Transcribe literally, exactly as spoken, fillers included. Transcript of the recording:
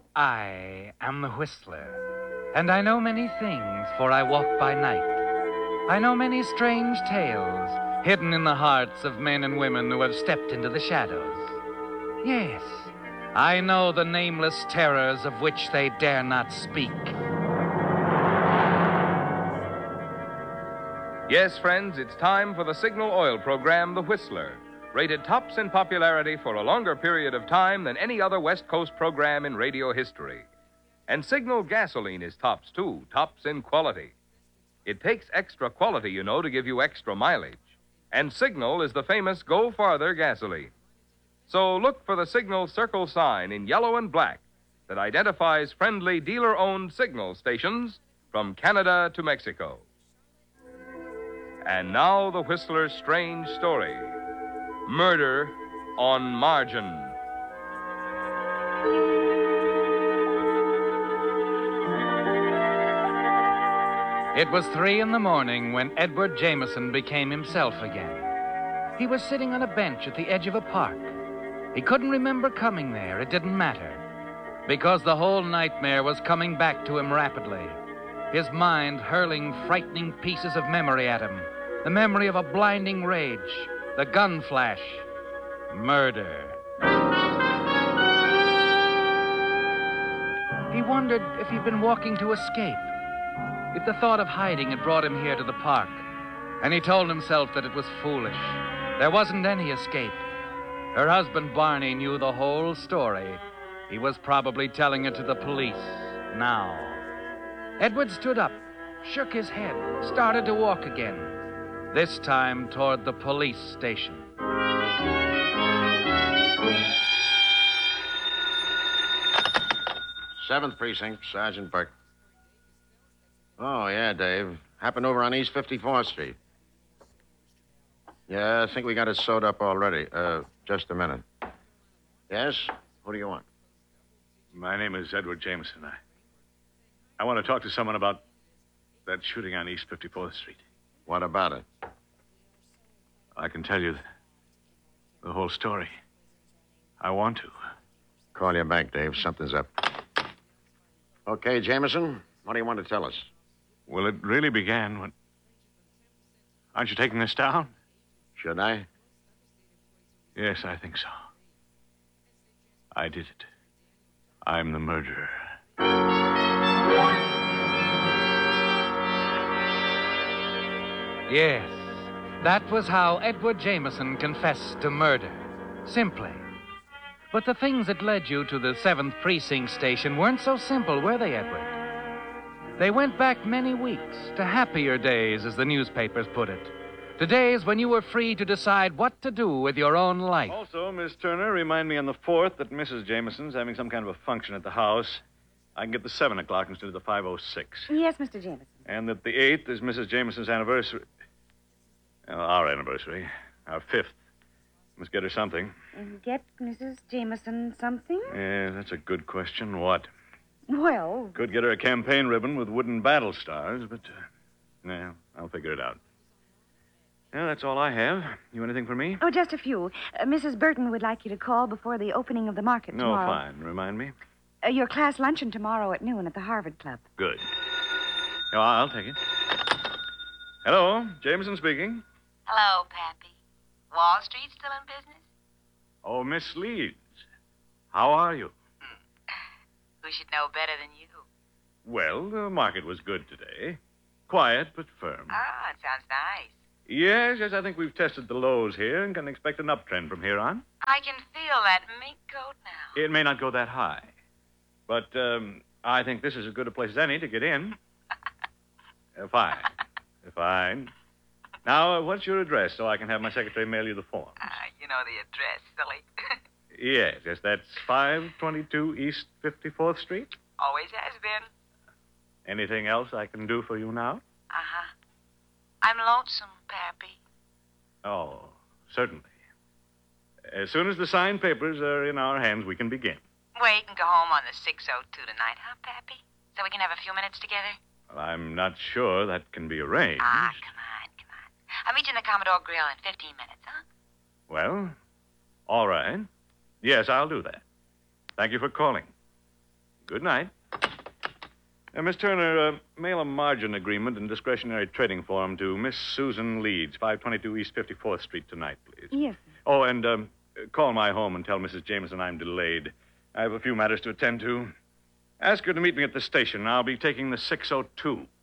I am the Whistler, and I know many things, for I walk by night. I know many strange tales hidden in the hearts of men and women who have stepped into the shadows. Yes, I know the nameless terrors of which they dare not speak. Yes, friends, it's time for the Signal Oil program, The Whistler, rated tops in popularity for a longer period of time than any other West Coast program in radio history. And Signal gasoline is tops, too, tops in quality. It takes extra quality, you know, to give you extra mileage. And Signal is the famous Go Farther gasoline. So look for the Signal circle sign in yellow and black that identifies friendly dealer-owned Signal stations from Canada to Mexico. And now the Whistler's strange story. Murder on Margin. It was three in the morning when Edward Jameson became himself again. He was sitting on a bench at the edge of a park. He couldn't remember coming there. It didn't matter, because the whole nightmare was coming back to him rapidly, his mind hurling frightening pieces of memory at him. The memory of a blinding rage, the gun flash, murder. He wondered if he'd been walking to escape, if the thought of hiding had brought him here to the park. And he told himself that it was foolish. There wasn't any escape. Her husband, Barney, knew the whole story. He was probably telling it to the police now. Edward stood up, shook his head, started to walk again, this time toward the police station. Seventh Precinct, Sergeant Burke. Oh, yeah, Dave. Happened over on East fifty-fourth Street. Yeah, I think we got it sewed up already. Uh, just a minute. Yes? Who do you want? My name is Edward Jameson. I, I want to talk to someone about that shooting on East fifty-fourth Street. What about it? I can tell you the whole story. I want to. Call you back, Dave. Something's up. Okay, Jameson, what do you want to tell us? Well, it really began when... Aren't you taking this down? Should I? Yes, I think so. I did it. I'm the murderer. Yes, that was how Edward Jameson confessed to murder. Simply. But the things that led you to the seventh Precinct station weren't so simple, were they, Edward? They went back many weeks to happier days, as the newspapers put it. To days when you were free to decide what to do with your own life. Also, Miss Turner, remind me on the fourth that Missus Jameson's having some kind of a function at the house. I can get the seven o'clock instead of the five oh six. Yes, Mister Jameson. And that the eighth is Missus Jameson's anniversary. Well, our anniversary. Our fifth. Must get her something. And get Missus Jameson something? Yeah, that's a good question. What? Well... Could get her a campaign ribbon with wooden battle stars, but... Uh, no, I'll figure it out. Yeah, that's all I have. You anything for me? Oh, just a few. Uh, Missus Burton would like you to call before the opening of the market No, tomorrow. fine. Remind me. Uh, your class luncheon tomorrow at noon at the Harvard Club. Good. Oh, I'll take it. Hello, Jameson speaking. Hello, Pappy. Wall Street still in business? Oh, Miss Leeds. How are you? Who should know better than you? Well, the market was good today. Quiet, but firm. Ah, it sounds nice. Yes, yes, I think we've tested the lows here and can expect an uptrend from here on. I can feel that mink coat now. It may not go that high. But um, I think this is as good a place as any to get in. uh, fine. Fine. Now, uh, what's your address so I can have my secretary mail you the form? Ah, you know the address, silly. Yes, yes, that's five twenty-two East fifty-fourth Street. Always has been. Anything else I can do for you now? Uh-huh. I'm lonesome, Pappy. Oh, certainly. As soon as the signed papers are in our hands, we can begin. We can go home on the six oh two tonight, huh, Pappy? So we can have a few minutes together? Well, I'm not sure that can be arranged. Ah, come on, come on. I'll meet you in the Commodore Grill in fifteen minutes, huh? Well, all right. Yes, I'll do that. Thank you for calling. Good night. Uh, Miss Turner, uh, mail a margin agreement and discretionary trading form to Miss Susan Leeds, five twenty-two East fifty-fourth Street tonight, please. Yes. Oh, and um, call my home and tell Missus Jameson I'm delayed. I have a few matters to attend to. Ask her to meet me at the station. I'll be taking the six oh two.